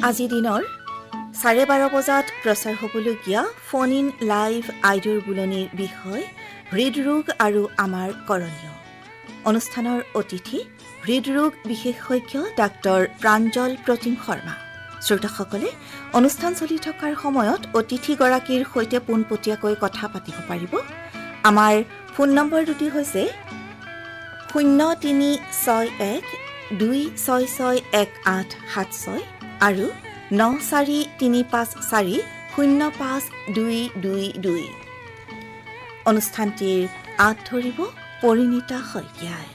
আজি দিনৰ 12:30 বজাত প্ৰচাৰ হ'বলগীয়া ফোন ইন লাইভ আইডৰ বুলনিৰ বিষয় হৃদৰোগ আৰু আমাৰ কৰণীয়। অনুষ্ঠানৰ অতিথি হৃদৰোগ বিশেষজ্ঞ ডাক্তৰ প্ৰাঞ্জল প্ৰতিম শৰ্মা। শ্ৰোতাসকলে অনুষ্ঠান চলি থকাৰ সময়ত অতিথিগৰাকীৰ সৈতে পোনপটীয়াকৈ কথা পাতিব পাৰিব। আমাৰ ফোন নম্বৰ দুটি হৈছে 0361266186 আৰু 9435405222। অনুষ্ঠানটিৰ আঁত ধৰিব পৰিণীতা শইকীয়াই।